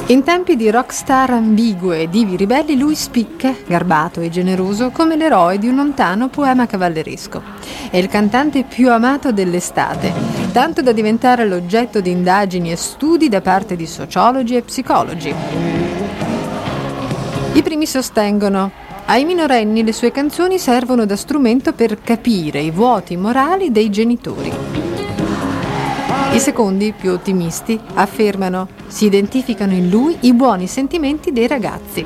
In tempi di rockstar ambigue e divi ribelli, lui spicca, garbato e generoso, come l'eroe di un lontano poema cavalleresco. È il cantante più amato dell'estate, tanto da diventare l'oggetto di indagini e studi da parte di sociologi e psicologi. I primi sostengono: ai minorenni le sue canzoni servono da strumento per capire i vuoti morali dei genitori. I secondi, più ottimisti, affermano: si identificano in lui i buoni sentimenti dei ragazzi.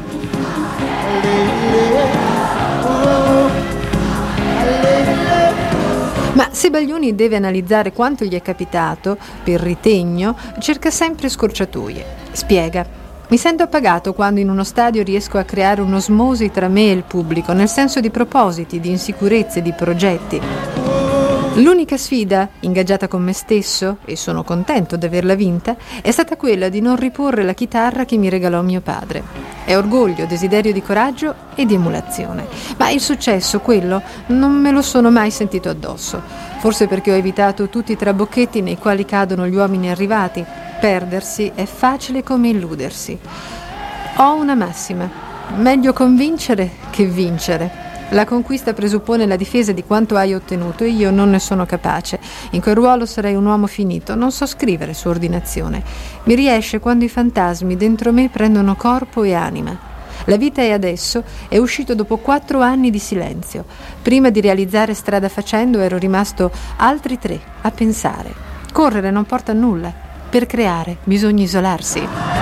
Ma se Baglioni deve analizzare quanto gli è capitato, per ritegno, cerca sempre scorciatoie. Spiega: mi sento appagato quando in uno stadio riesco a creare un'osmosi tra me e il pubblico, nel senso di propositi, di insicurezze, di progetti. L'unica sfida, ingaggiata con me stesso, e sono contento di averla vinta, è stata quella di non riporre la chitarra che mi regalò mio padre. È orgoglio, desiderio di coraggio e di emulazione. Ma il successo, quello, non me lo sono mai sentito addosso. Forse perché ho evitato tutti i trabocchetti nei quali cadono gli uomini arrivati. Perdersi è facile come illudersi. Ho una massima: meglio convincere che vincere. La conquista presuppone la difesa di quanto hai ottenuto e io non ne sono capace. In quel ruolo sarei un uomo finito, non so scrivere su ordinazione. Mi riesce quando i fantasmi dentro me prendono corpo e anima. La vita è adesso è uscito dopo 4 anni di silenzio. Prima di realizzare strada facendo ero rimasto altri 3 a pensare. Correre non porta a nulla. Per creare bisogna isolarsi.